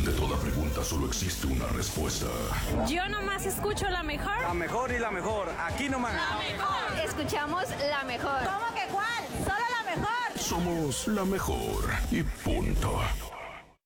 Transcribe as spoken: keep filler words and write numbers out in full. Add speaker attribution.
Speaker 1: Ante toda pregunta solo existe una respuesta.
Speaker 2: Yo nomás escucho la mejor.
Speaker 3: La mejor y la mejor, aquí nomás.
Speaker 2: La mejor.
Speaker 4: Escuchamos la mejor.
Speaker 5: ¿Cómo que cuál? Solo la mejor.
Speaker 1: Somos la mejor y punto.